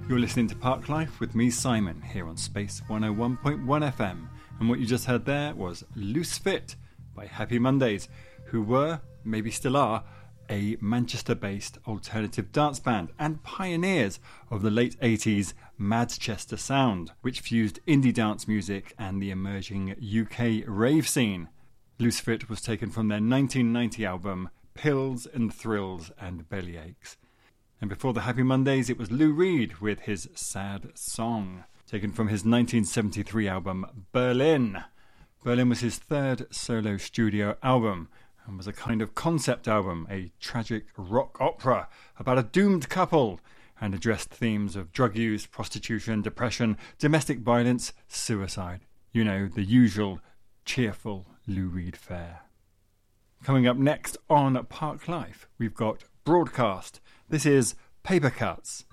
You're listening to Park Life with me, Simon, here on Space 101.1 FM. And what you just heard there was Loose Fit by Happy Mondays, who were, maybe still are, a Manchester-based alternative dance band and pioneers of the late 80s Manchester sound, which fused indie dance music and the emerging UK rave scene. Loose Fit was taken from their 1990 album Pills and Thrills and Bellyaches. And before the Happy Mondays, it was Lou Reed with his Sad Song, taken from his 1973 album Berlin. Berlin was his third solo studio album and was a kind of concept album, a tragic rock opera about a doomed couple, and addressed themes of drug use, prostitution, depression, domestic violence, suicide. You know, the usual cheerful Lou Reed fare. Coming up next on Park Life, we've got Broadcast. This is Paper Cuts.